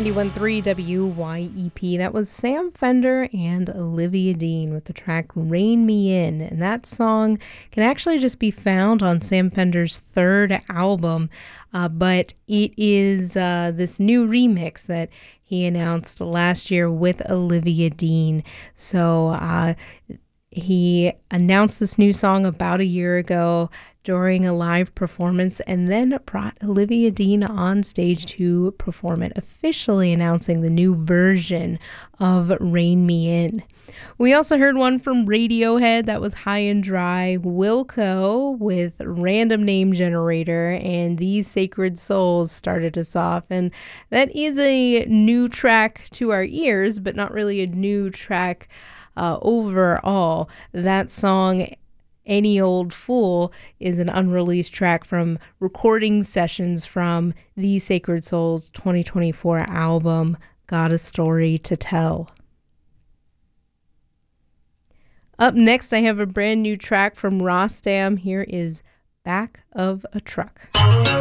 91.3 WYEP. That was Sam Fender and Olivia Dean with the track Rain Me In. And that song can actually just be found on Sam Fender's third album, but it is this new remix that he announced last year with Olivia Dean. So he announced this new song about a year ago during a live performance and then brought Olivia Dean on stage to perform it, officially announcing the new version of Rain Me In. We also heard one from Radiohead that was High and Dry, Wilco with Random Name Generator, and These Sacred Souls started us off. And that is a new track to our ears, but not really a new track overall. That song, Any Old Fool, is an unreleased track from recording sessions from the Sacred Souls 2024 album, Got a Story to Tell. Up next, I have a brand new track from Rostam. Here is Back of a Truck.